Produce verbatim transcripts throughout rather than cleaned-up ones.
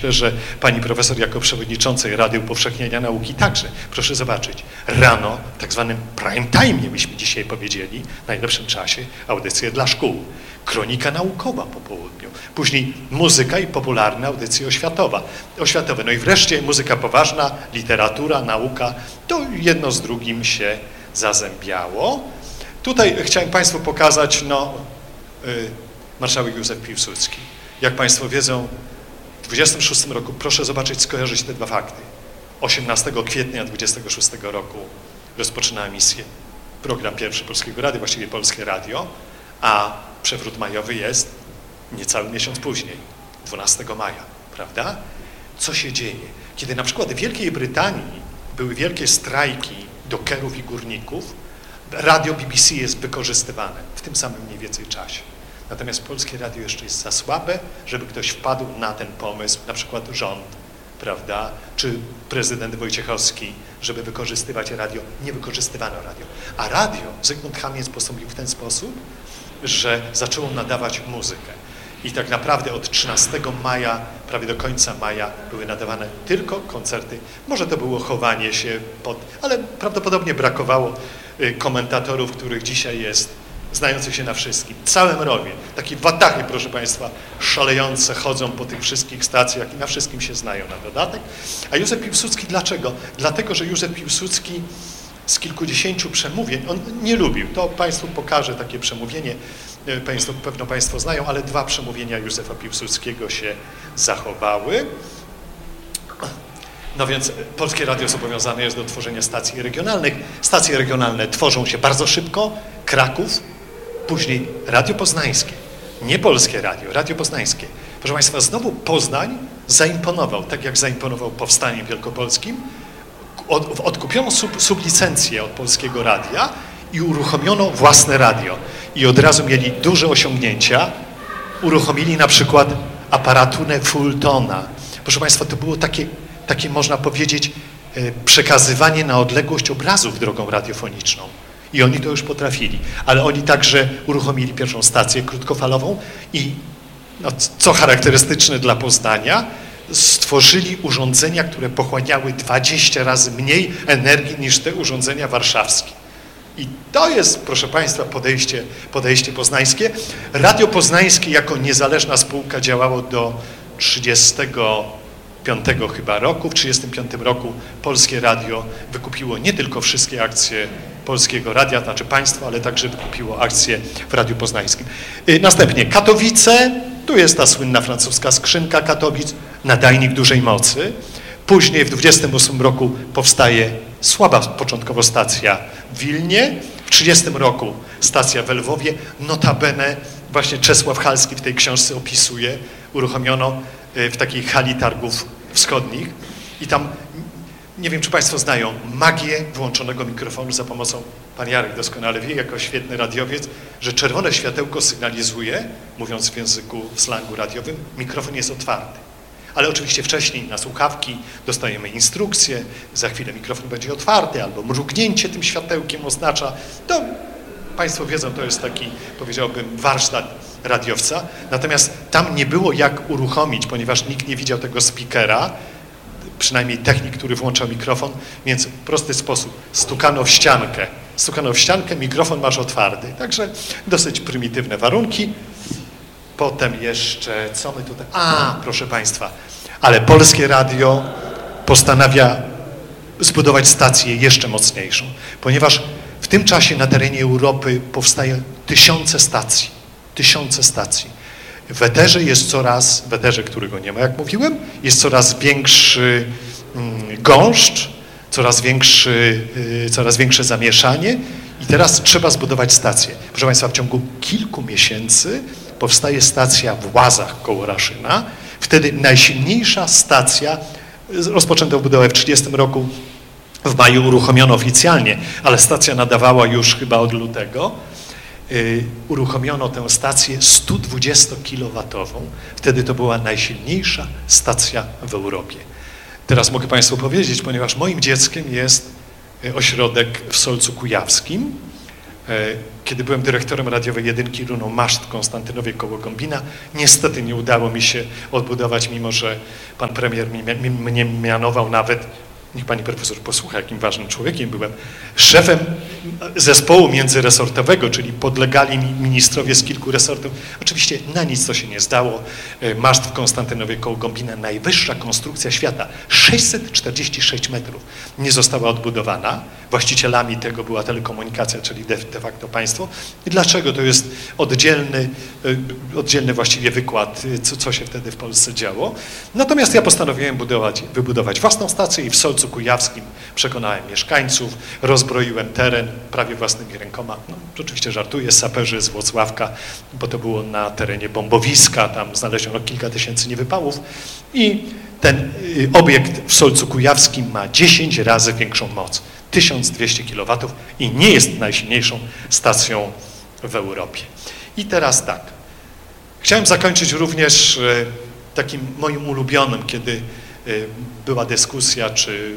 myślę, że pani profesor jako przewodniczącej Rady Upowszechniania Nauki także. Proszę zobaczyć, rano, w tak zwanym prime time, byśmy dzisiaj powiedzieli, w najlepszym czasie, audycje dla szkół. Kronika naukowa po południu. Później muzyka i popularna audycja oświatowa. oświatowe. No i wreszcie muzyka poważna, literatura, nauka. To jedno z drugim się zazębiało. Tutaj chciałem państwu pokazać, no, y, marszałek Józef Piłsudski. Jak państwo wiedzą, w dwudziestym szóstym roku, proszę zobaczyć, skojarzyć te dwa fakty. osiemnastego kwietnia dwudziestego szóstego roku rozpoczyna emisję. Program pierwszy Polskiego Radia, właściwie Polskie Radio, a przewrót majowy jest niecały miesiąc później, dwunastego maja, prawda? Co się dzieje? Kiedy na przykład w Wielkiej Brytanii były wielkie strajki dokerów i górników, radio B B C jest wykorzystywane w tym samym mniej więcej czasie. Natomiast Polskie Radio jeszcze jest za słabe, żeby ktoś wpadł na ten pomysł, na przykład rząd, prawda, czy prezydent Wojciechowski, żeby wykorzystywać radio. Nie wykorzystywano radio. A radio Zygmunt Chamiec postąpił w ten sposób, że zaczęło nadawać muzykę. I tak naprawdę od trzynastego maja, prawie do końca maja były nadawane tylko koncerty. Może to było chowanie się pod... ale prawdopodobnie brakowało komentatorów, których dzisiaj jest, znających się na wszystkim. Całe mrowie, takie watachy, proszę państwa, szalejące chodzą po tych wszystkich stacjach i na wszystkim się znają na dodatek. A Józef Piłsudski dlaczego? Dlatego, że Józef Piłsudski z kilkudziesięciu przemówień, on nie lubił, to państwu pokażę takie przemówienie, państwo, pewno państwo znają, ale dwa przemówienia Józefa Piłsudskiego się zachowały. No więc Polskie Radio zobowiązane jest do tworzenia stacji regionalnych. Stacje regionalne tworzą się bardzo szybko, Kraków, później Radio Poznańskie, nie Polskie Radio, Radio Poznańskie. Proszę państwa, znowu Poznań zaimponował, tak jak zaimponował powstaniem wielkopolskim, od, odkupiono sub, sublicencję od Polskiego Radia i uruchomiono własne radio. I od razu mieli duże osiągnięcia, uruchomili na przykład aparaturę Fultona. Proszę państwa, to było takie, takie można powiedzieć, przekazywanie na odległość obrazów drogą radiofoniczną. I oni to już potrafili, ale oni także uruchomili pierwszą stację krótkofalową i, no, co charakterystyczne dla Poznania, stworzyli urządzenia, które pochłaniały dwadzieścia razy mniej energii niż te urządzenia warszawskie. I to jest, proszę państwa, podejście, podejście poznańskie. Radio Poznańskie jako niezależna spółka działało do trzydziestego piątego chyba roku. W trzydziestym piątym roku Polskie Radio wykupiło nie tylko wszystkie akcje Polskiego Radia, znaczy państwo, ale także wykupiło akcje w Radiu Poznańskim. Następnie Katowice, tu jest ta słynna francuska skrzynka Katowic, nadajnik dużej mocy. Później w dwudziestym ósmym roku powstaje słaba początkowo stacja w Wilnie, w trzydziestym roku stacja w Lwowie, notabene właśnie Czesław Halski w tej książce opisuje, uruchomiono w takiej hali targów wschodnich i tam, nie wiem, czy państwo znają magię włączonego mikrofonu za pomocą, pan Jarek doskonale wie, jako świetny radiowiec, że czerwone światełko sygnalizuje, mówiąc w języku, w slangu radiowym, mikrofon jest otwarty. Ale oczywiście wcześniej na słuchawki dostajemy instrukcję, za chwilę mikrofon będzie otwarty, albo mrugnięcie tym światełkiem oznacza, to państwo wiedzą, to jest taki, powiedziałbym, warsztat radiowca, natomiast tam nie było jak uruchomić, ponieważ nikt nie widział tego speakera, przynajmniej technik, który włączał mikrofon, więc w prosty sposób stukano w ściankę, stukano w ściankę, mikrofon masz otwarty, także dosyć prymitywne warunki. Potem jeszcze, co my tutaj, a proszę państwa, ale Polskie Radio postanawia zbudować stację jeszcze mocniejszą, ponieważ w tym czasie na terenie Europy powstają tysiące stacji, tysiące stacji. W eterze jest coraz, w eterze, którego nie ma, jak mówiłem, jest coraz większy mm, gąszcz, coraz, większy, y, coraz większe zamieszanie i teraz trzeba zbudować stację. Proszę państwa, w ciągu kilku miesięcy powstaje stacja w Łazach koło Raszyna, wtedy najsilniejsza stacja, rozpoczęto budowę w trzydziestym roku, w maju uruchomiono oficjalnie, ale stacja nadawała już chyba od lutego, yy, uruchomiono tę stację sto dwudziestokilowatową, wtedy to była najsilniejsza stacja w Europie. Teraz mogę państwu powiedzieć, ponieważ moim dzieckiem jest ośrodek w Solcu Kujawskim, kiedy byłem dyrektorem radiowej jedynki Runo Maszt w Konstantynowie koło Gombina. Niestety nie udało mi się odbudować, mimo że pan premier mnie mianował nawet, niech pani profesor posłucha, jakim ważnym człowiekiem byłem, szefem zespołu międzyresortowego, czyli podlegali mi ministrowie z kilku resortów. Oczywiście na nic to się nie zdało. Maszt w Konstantynowie koło Gombina, najwyższa konstrukcja świata, sześćset czterdzieści sześć metrów, nie została odbudowana. Właścicielami tego była telekomunikacja, czyli de, de facto państwo. I dlaczego? To jest oddzielny, oddzielny właściwie wykład, co, co się wtedy w Polsce działo. Natomiast ja postanowiłem budować, wybudować własną stację i w Solcu Kujawskim przekonałem mieszkańców, rozbroiłem teren prawie własnymi rękoma. No, oczywiście żartuję, saperzy z Włocławka, bo to było na terenie bombowiska, tam znaleziono kilka tysięcy niewypałów i ten obiekt w Solcu Kujawskim ma dziesięć razy większą moc, tysiąc dwieście kilowatów i nie jest najsilniejszą stacją w Europie. I teraz tak, chciałem zakończyć również takim moim ulubionym, kiedy była dyskusja, czy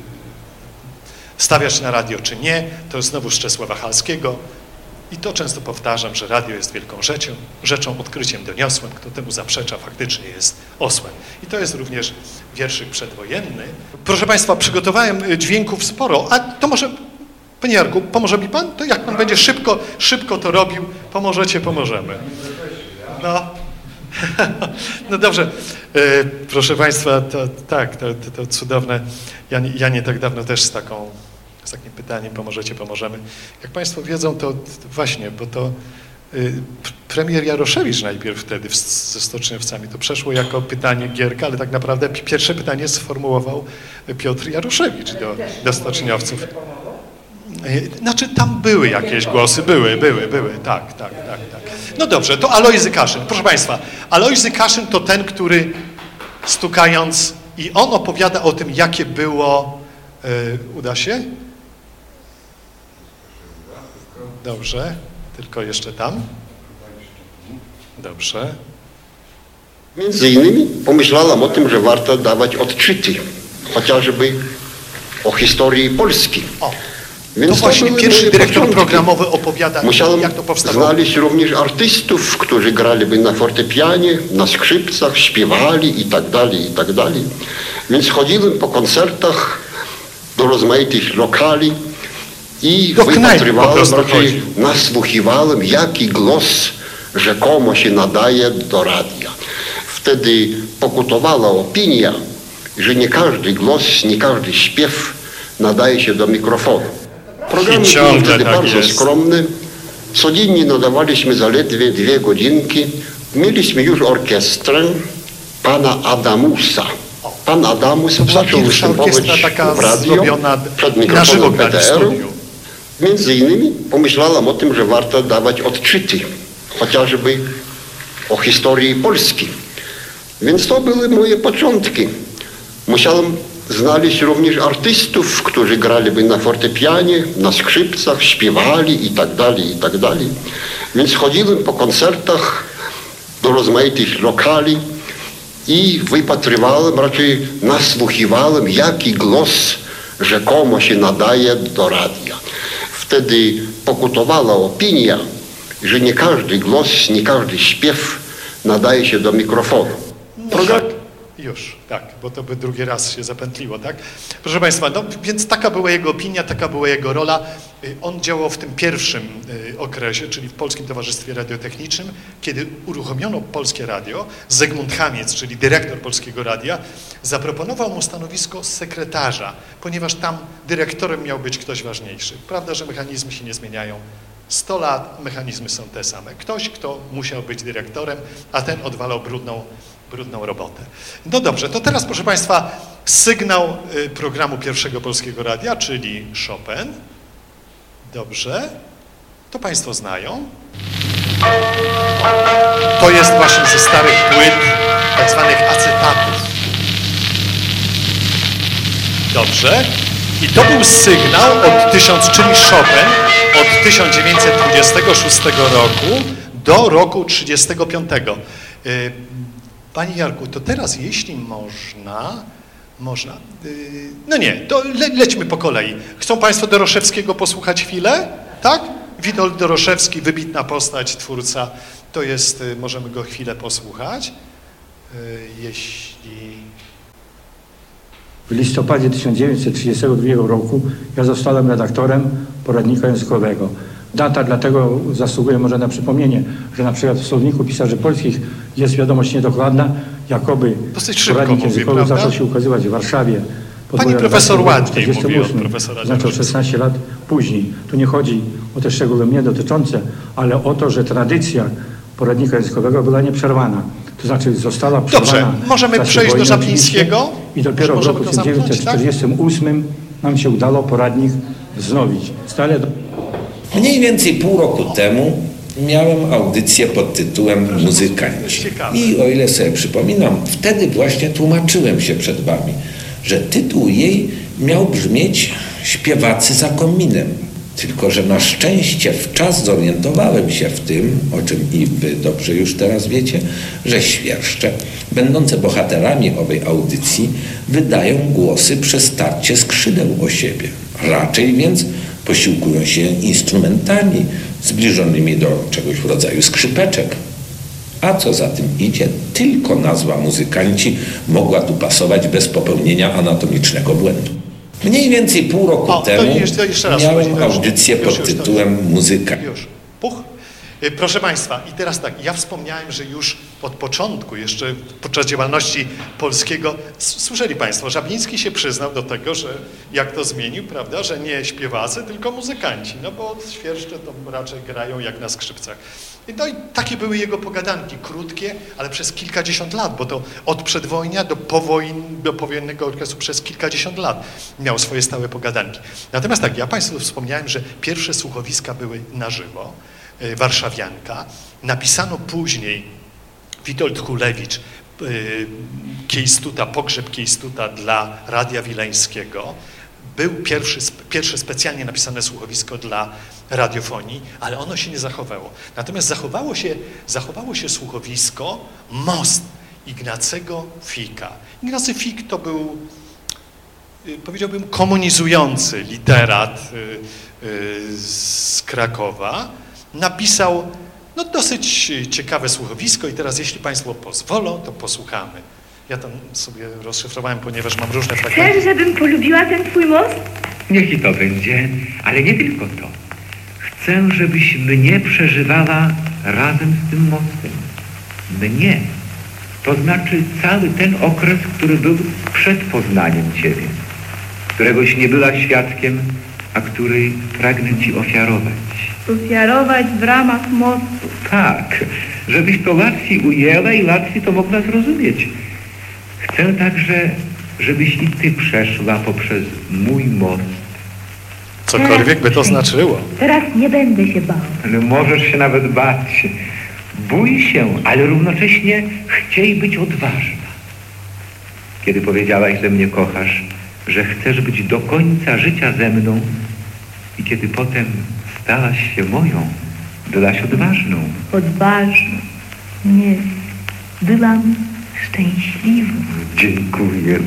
stawiać na radio, czy nie, to znowu z Czesława Halskiego. I to często powtarzam, że radio jest wielką rzeczą, rzeczą, odkryciem doniosłym. Kto temu zaprzecza, faktycznie jest osłem. I to jest również wierszyk przedwojenny. Proszę Państwa, przygotowałem dźwięków sporo, a to może, Panie Jarku, pomoże mi Pan? To jak Pan będzie szybko, szybko to robił, pomożecie, pomożemy. No. No dobrze, proszę Państwa, to, tak, to, to, to cudowne. Ja nie, ja nie tak dawno też z taką, z takim pytaniem, pomożecie, pomożemy. Jak Państwo wiedzą, to, to właśnie, bo to y, premier Jaroszewicz najpierw wtedy w, ze stoczniowcami, to przeszło jako pytanie Gierka, ale tak naprawdę pierwsze pytanie sformułował Piotr Jaroszewicz do, do stoczniowców. Znaczy tam były jakieś głosy, były, były, były, tak, tak, tak, tak. No dobrze, to Alojzy Kaszyn. Proszę Państwa, Alojzy Kaszyn to ten, który stukając i on opowiada o tym, jakie było, yy, uda się? Dobrze, tylko jeszcze tam. Dobrze. Między innymi pomyślałam o tym, że warto dawać odczyty, chociażby o historii Polski. O. Więc to właśnie to pierwszy dyrektor początki. programowy opowiada, Musiałem jak to powstało. znaleźć również artystów, którzy graliby na fortepianie, na skrzypcach, śpiewali i tak dalej, i tak dalej. Więc chodziłem po koncertach do rozmaitych lokali i do wypatrywałem, raczej nasłuchiwałem, jaki głos rzekomo się nadaje do radia. Wtedy pokutowała opinia, że nie każdy głos, nie każdy śpiew nadaje się do mikrofonu. Program był wtedy tak bardzo jest. skromny. Codziennie nadawaliśmy zaledwie dwie godzinki. Mieliśmy już orkiestrę pana Adamusa. Pan Adamus zaczął występować w radio przed mikrofonem P T R-u. Między innymi pomyślałam o tym, że warto dawać odczyty, chociażby o historii Polski. Więc to były moje początki. Musiałem znaleźć również artystów, którzy graliby na fortepianie, na skrzypcach, śpiewali i tak dalej, i tak dalej. Więc chodziłem po koncertach do rozmaitych lokali i wypatrywałem, raczej nasłuchiwałem, jaki głos rzekomo się nadaje do radia. Wtedy pokutowała opinia, że nie każdy głos, nie każdy śpiew nadaje się do mikrofonu. Program... Już, tak, bo to by drugi raz się zapętliło, tak? Proszę Państwa, no więc taka była jego opinia, taka była jego rola. On działał w tym pierwszym okresie, czyli w Polskim Towarzystwie Radiotechnicznym, kiedy uruchomiono Polskie Radio. Zygmunt Chamiec, czyli dyrektor Polskiego Radia, zaproponował mu stanowisko sekretarza, ponieważ tam dyrektorem miał być ktoś ważniejszy. Prawda, że mechanizmy się nie zmieniają. sto lat mechanizmy są te same. Ktoś, kto musiał być dyrektorem, a ten odwalał brudną brudną robotę. No dobrze, to teraz proszę Państwa sygnał programu Pierwszego Polskiego Radia, czyli Chopin. Dobrze, to Państwo znają. To jest właśnie ze starych płyt, tak zwanych acetatów. Dobrze. I to był sygnał od tysiąc, czyli Chopin, od tysiąc dziewięćset dwudziestego szóstego roku do roku trzydziestego piątego. Panie Jarku, to teraz jeśli można, można, yy, no nie, to le, lećmy po kolei. Chcą Państwo Doroszewskiego posłuchać chwilę? Tak? Witold Doroszewski, wybitna postać, twórca, to jest, możemy go chwilę posłuchać, jeśli... W listopadzie tysiąc dziewięćset trzydziestego drugiego roku ja zostałem redaktorem poradnika językowego. Data dlatego zasługuje może na przypomnienie, że na przykład w Słowniku Pisarzy Polskich jest wiadomość niedokładna, jakoby poradnik językowy prawda? zaczął się ukazywać w Warszawie. Pani profesor ładniej mówi o profesora Znaczy o szesnaście lat później. Tu nie chodzi o te szczegóły mnie dotyczące, ale o to, że tradycja poradnika językowego była nieprzerwana. To znaczy została przerwana. Dobrze, możemy przejść do Żablińskiego. I dopiero w roku tysiąc dziewięćset czterdziestym ósmym tak? nam się udało poradnik wznowić. Stale do... Mniej więcej pół roku temu miałem audycję pod tytułem Muzykanci. I o ile sobie przypominam, wtedy właśnie tłumaczyłem się przed wami, że tytuł jej miał brzmieć Śpiewacy za kominem. Tylko że na szczęście wczas zorientowałem się w tym, o czym i wy dobrze już teraz wiecie, że świerszcze, będące bohaterami owej audycji, wydają głosy przez starcie skrzydeł o siebie. Raczej więc posiłkują się instrumentami zbliżonymi do czegoś w rodzaju skrzypeczek. A co za tym idzie, tylko nazwa Muzykanci mogła tu pasować bez popełnienia anatomicznego błędu. Mniej więcej pół roku o, temu jeszcze, jeszcze raz, miałem już, audycję już, pod już, tytułem już, Muzyka. Już. Puch. Proszę Państwa, i teraz tak, ja wspomniałem, że już od początku, jeszcze podczas działalności Polskiego, słyszeli Państwo, Żabliński się przyznał do tego, że jak to zmienił, prawda, że nie śpiewacy, tylko muzykanci, no bo świerszcze to raczej grają jak na skrzypcach. No i takie były jego pogadanki, krótkie, ale przez kilkadziesiąt lat, bo to od przedwojnia do, powojen, do powojennego okresu przez kilkadziesiąt lat miał swoje stałe pogadanki. Natomiast tak, ja Państwu wspomniałem, że pierwsze słuchowiska były na żywo, y, Warszawianka, napisano później Witold Kulewicz, y, Kiejstuta, pogrzeb Kiejstuta dla Radia Wileńskiego. Był pierwszy, pierwsze specjalnie napisane słuchowisko dla radiofonii, ale ono się nie zachowało. Natomiast zachowało się, zachowało się słuchowisko Most Ignacego Fika. Ignacy Fik to był, powiedziałbym, komunizujący literat z Krakowa. Napisał no, dosyć ciekawe słuchowisko i teraz, jeśli Państwo pozwolą, to posłuchamy. Ja tam sobie rozszyfrowałem, ponieważ mam różne fragmenty. Chcesz, żebym polubiła ten twój most? Niech i to będzie, ale nie tylko to. Chcę, żebyś mnie przeżywała razem z tym mostem. Mnie. To znaczy cały ten okres, który był przed poznaniem Ciebie. Któregoś nie była świadkiem, a który pragnę Ci ofiarować. Ofiarować w ramach mostu. Tak, żebyś to łatwiej ujęła i łatwiej to mogła zrozumieć. Chcę także, żebyś i Ty przeszła poprzez mój most. Cokolwiek by to znaczyło. Teraz nie będę się bał. Ale możesz się nawet bać. Bój się, ale równocześnie chciej być odważna. Kiedy powiedziałaś, że mnie kochasz, że chcesz być do końca życia ze mną i kiedy potem stałaś się moją, byłaś odważną. Odważną? Nie. Byłam szczęśliwą. Dziękuję.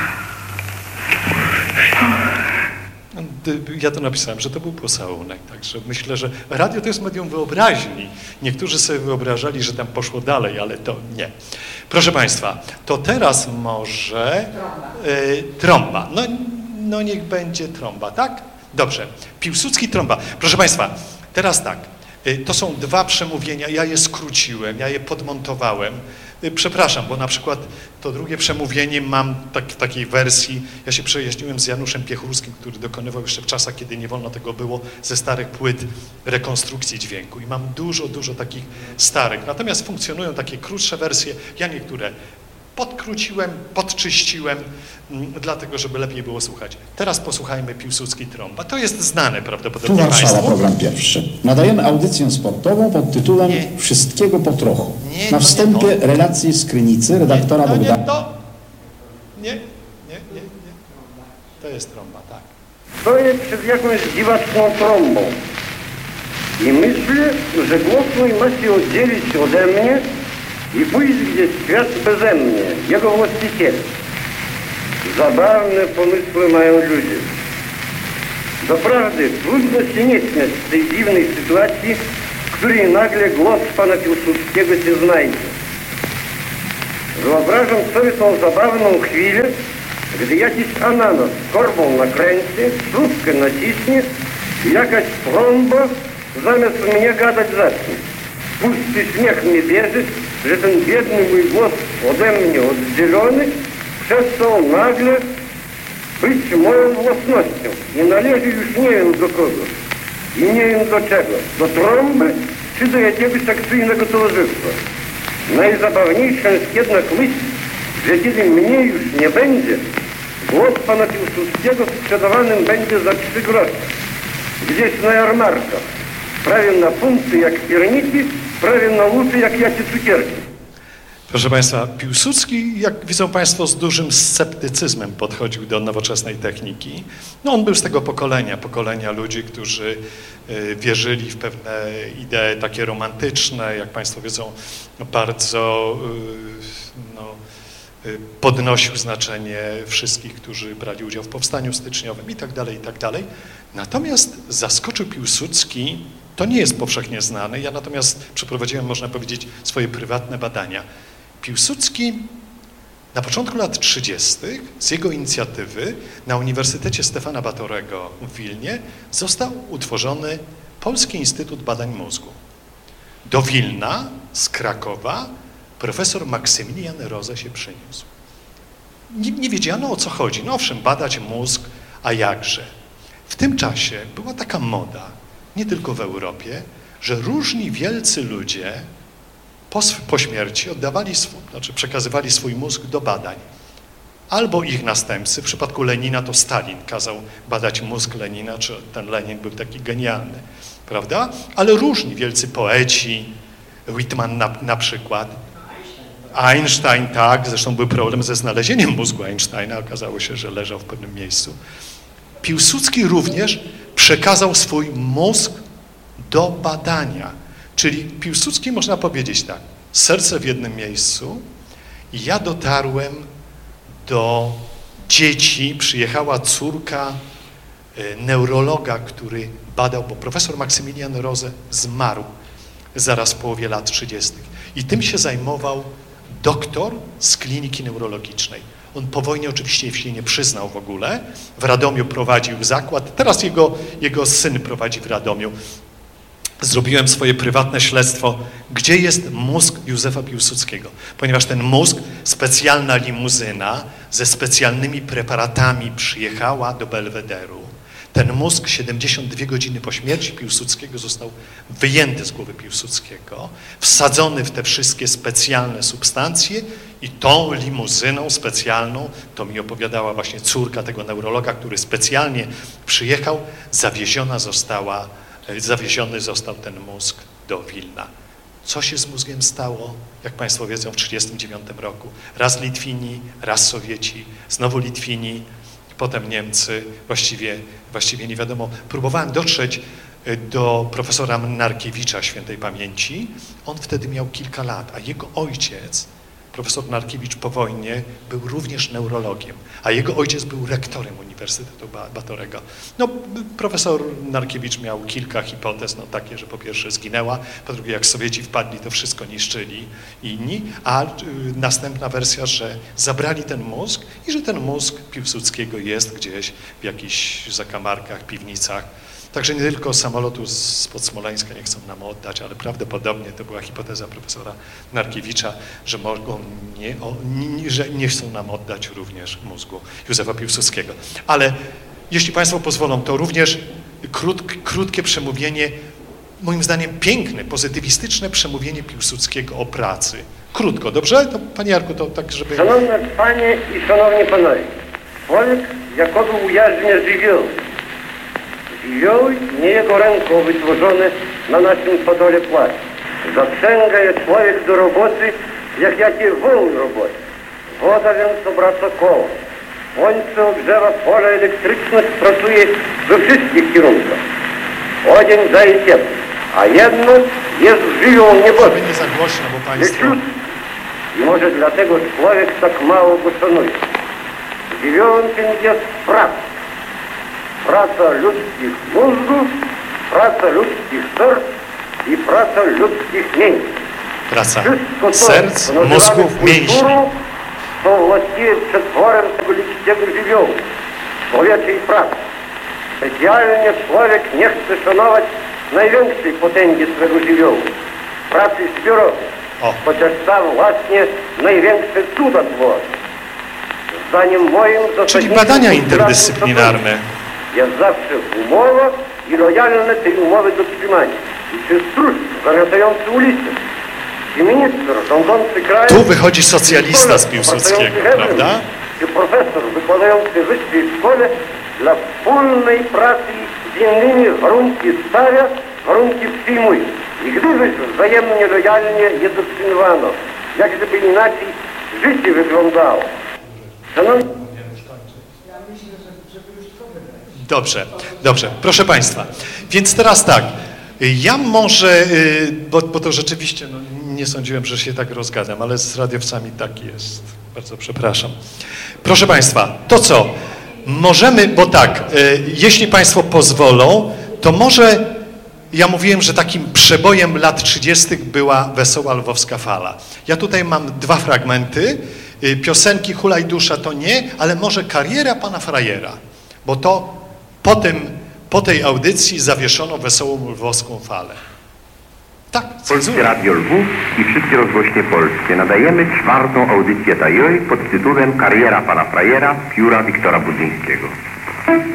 Ja to napisałem, że to był pocałunek, także myślę, że radio to jest medium wyobraźni. Niektórzy sobie wyobrażali, że tam poszło dalej, ale to nie. Proszę Państwa, to teraz może y, trąba. No, no niech będzie trąba, tak? Dobrze. Piłsudski, trąba. Proszę Państwa, teraz tak. Y, to są dwa przemówienia, ja je skróciłem, ja je podmontowałem. Przepraszam, bo na przykład to drugie przemówienie mam tak, w takiej wersji, ja się przejaśniłem z Januszem Piechurskim, który dokonywał jeszcze w czasach, kiedy nie wolno tego było, ze starych płyt rekonstrukcji dźwięku i mam dużo, dużo takich starych. Natomiast funkcjonują takie krótsze wersje, ja niektóre podkróciłem, podczyściłem, m, dlatego, żeby lepiej było słuchać. Teraz posłuchajmy Piłsudski, trąba. To jest znane prawdopodobnie Tu Warszawa, Państwu. program pierwszy. Nadajemy audycję sportową pod tytułem nie. Wszystkiego po trochu. Nie, Na wstępie relacji z Krynicy, redaktora nie, to Bogdana. Nie, to... nie, nie, nie, nie. To jest trąba, tak. Stoję przed jakąś dziwaczną trąbą i myślę, że głos mój ma się oddzielić ode mnie i pójść gdzieś w świat beze mnie, jego właściciel. Zabawne pomysły mają ludzie. Doprawdy, trudno się nie śmiać z tej dziwnej sytuacji, w której nagle głos pana Piłsudskiego się znajdzie. Wyobrażam sobie tą zabawną chwilę, gdy jakiś ananas korbą nakręci, słupkę naciśnie i jakaś trąba zamiast mnie gadać zacznie. Pusty śmiech mnie bierze, że ten biedny mój głos ode mnie oddzielony przestał nagle być moją własnością i należy już nie wiem do kogo i nie wiem do czego, do trąby czy do jakiegoś akcyjnego towarzystwa. Najzabawniejsza jest jednak myśl, że kiedy mnie już nie będzie, głos pana Piłsudskiego sprzedawanym będzie za trzy grosze. Gdzieś na jarmarkach, prawie na funty jak pierniki, prawie na łuty jak jakie cukierki. Proszę Państwa, Piłsudski, jak widzą Państwo, z dużym sceptycyzmem podchodził do nowoczesnej techniki. No on był z tego pokolenia, pokolenia ludzi, którzy y, wierzyli w pewne idee takie romantyczne, jak Państwo wiedzą, no, bardzo y, no, y, podnosił znaczenie wszystkich, którzy brali udział w powstaniu styczniowym i tak dalej, i tak dalej. Natomiast zaskoczył Piłsudski, to nie jest powszechnie znane, ja natomiast przeprowadziłem, można powiedzieć, swoje prywatne badania. Piłsudski na początku lat trzydziestych z jego inicjatywy na Uniwersytecie Stefana Batorego w Wilnie został utworzony Polski Instytut Badań Mózgu. Do Wilna z Krakowa profesor Maksymilian Roze się przyniósł. Nie, nie wiedziano, o co chodzi. No owszem, badać mózg, a jakże. W tym czasie była taka moda, nie tylko w Europie, że różni wielcy ludzie po, po śmierci oddawali, swój, znaczy przekazywali swój mózg do badań. Albo ich następcy, w przypadku Lenina to Stalin kazał badać mózg Lenina, czy ten Lenin był taki genialny, prawda? Ale różni wielcy poeci, Whitman na, na przykład, Einstein, tak, zresztą był problem ze znalezieniem mózgu Einsteina, okazało się, że leżał w pewnym miejscu. Piłsudski również przekazał swój mózg do badania. Czyli Piłsudski, można powiedzieć tak, serce w jednym miejscu i ja dotarłem do dzieci, przyjechała córka neurologa, który badał, bo profesor Maksymilian Roze zmarł zaraz w połowie lat trzydziestych. I tym się zajmował doktor z kliniki neurologicznej. On po wojnie oczywiście się nie przyznał w ogóle. W Radomiu prowadził zakład. Teraz jego, jego syn prowadzi w Radomiu. Zrobiłem swoje prywatne śledztwo, gdzie jest mózg Józefa Piłsudskiego. Ponieważ ten mózg, specjalna limuzyna ze specjalnymi preparatami przyjechała do Belwederu. Ten mózg siedemdziesiąt dwie godziny po śmierci Piłsudskiego został wyjęty z głowy Piłsudskiego, wsadzony w te wszystkie specjalne substancje i tą limuzyną specjalną, to mi opowiadała właśnie córka tego neurologa, który specjalnie przyjechał, zawieziona została, zawieziony został ten mózg do Wilna. Co się z mózgiem stało, jak Państwo wiedzą, w tysiąc dziewięćset trzydziestym dziewiątym roku? Raz Litwini, raz Sowieci, znowu Litwini, potem Niemcy, właściwie, właściwie nie wiadomo. Próbowałem dotrzeć do profesora Narkiewicza świętej pamięci. On wtedy miał kilka lat, a jego ojciec, profesor Narkiewicz po wojnie, był również neurologiem, a jego ojciec był rektorem Uniwersytetu Batorego. No, profesor Narkiewicz miał kilka hipotez, no takie, że po pierwsze zginęła, po drugie jak Sowieci wpadli, to wszystko niszczyli inni, a y, następna wersja, że zabrali ten mózg i że ten mózg Piłsudskiego jest gdzieś w jakichś zakamarkach, piwnicach. Także nie tylko samolotu spod Smoleńska nie chcą nam oddać, ale prawdopodobnie to była hipoteza profesora Narkiewicza, że mogą nie, o, nie, że nie chcą nam oddać również mózgu Józefa Piłsudskiego. Ale jeśli Państwo pozwolą, to również krót, krótkie przemówienie, moim zdaniem piękne, pozytywistyczne przemówienie Piłsudskiego o pracy. Krótko, dobrze? To Panie Jarku, to tak, żeby... Szanowne Panie i Szanowni Panowie, człowiek jakoby ujarzmia żywioł. Żywioł nie jego ręką wytworzony na naszym podole płac. Zaprzęga je człowiek do roboty, jak jakie wół roboty. Woda więc obraca koło. Słońce ogrzewa pole, elektryczność pracuje we wszystkich kierunkach. Odzień daje ciepło, a jedno jest żywioł nieboży. Nie za głośno, bo Państwo... I może dlatego człowiek tak mało go szanuje. Żywiołem tym jest praca. praca ludzkich mózgów, praca ludzkich serc i praca ludzkich mięśni. Praca Wszystko to, serc, co nazywamy mózgów, mięśni. kulturą, to właściwie przetworem tego ludzkiego żywiołu, człowieczej pracy. Specjalnie człowiek nie chce szanować największej potęgi swego żywiołu, pracy zbiorowej, O. chociaż tam właśnie największe cuda tworzy. Zdaniem moim Czyli zasadniczym badania postulatem interdyscyplinarne. jest zawsze umowa i lojalne tej umowy dotrzymanie. I czy stróż zamiatający ulicę, czy minister rządzący krajem, Tu wychodzi socjalista z Piłsudskiego, prawda? czy profesor wykładający w wyższej szkole dla wspólnej pracy z innymi warunki stawia, warunki przyjmuje. I gdyby wzajemnie lojalnie je dotrzymywano, jak gdyby inaczej życie wyglądało. Szanowni... Dobrze, dobrze. Proszę Państwa, więc teraz tak, ja może, y, bo, bo to rzeczywiście, no, nie sądziłem, że się tak rozgadam, ale z radiowcami tak jest. Bardzo przepraszam. Proszę Państwa, to co? Możemy, bo tak, y, jeśli Państwo pozwolą, to może, ja mówiłem, że takim przebojem lat trzydziestych była Wesoła Lwowska Fala. Ja tutaj mam dwa fragmenty, y, piosenki Hulaj dusza to nie, ale może Kariera pana frajera, bo to po, tym, po tej audycji zawieszono Wesołą Lwowską Falę. Tak, Polskie cenzura. Radio Lwów i wszystkie rozgłośnie polskie nadajemy czwartą audycję tajoj pod tytułem Kariera pana frajera pióra Wiktora Budzyńskiego.